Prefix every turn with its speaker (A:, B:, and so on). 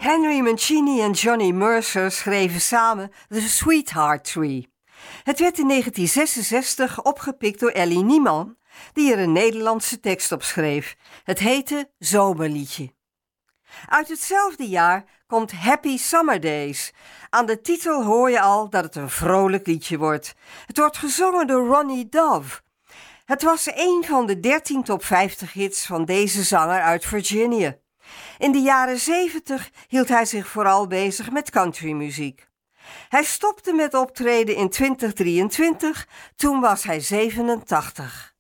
A: Henry Mancini en Johnny Mercer schreven samen The Sweetheart Tree. Het werd in 1966 opgepikt door Ellie Niemann, die er een Nederlandse tekst op schreef. Het heette Zomerliedje. Uit hetzelfde jaar komt Happy Summer Days. Aan de titel hoor je al dat het een vrolijk liedje wordt. Het wordt gezongen door Ronnie Dove. Het was een van de 13 top 50 hits van deze zanger uit Virginia. In de jaren 70 hield hij zich vooral bezig met countrymuziek. Hij stopte met optreden in 2023, toen was hij 87.